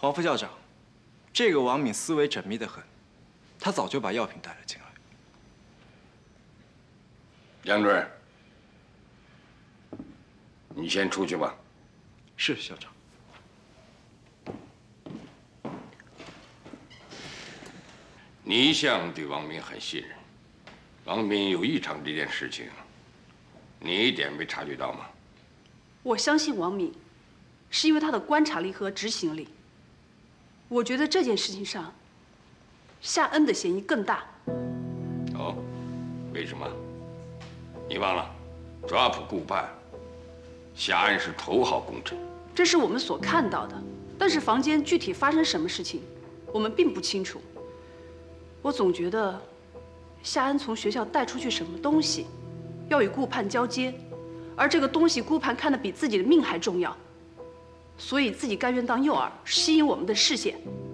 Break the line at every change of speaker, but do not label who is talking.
黄副校长，这个王敏思维缜密得很，他早就把药品带了进来。
杨主任，你先出去吧。
是校长。
你一向对王敏很信任，王敏有异常这件事情，你一点没察觉到吗？
我相信王敏，是因为他的观察力和执行力。我觉得这件事情上，夏恩的嫌疑更大。
哦，为什么？你忘了，抓捕顾盼，夏恩是头号功臣。
这是我们所看到的，但是房间具体发生什么事情，我们并不清楚。我总觉得，夏恩从学校带出去什么东西，要与顾盼交接，而这个东西顾盼看得比自己的命还重要，所以自己甘愿当诱饵，吸引我们的视线。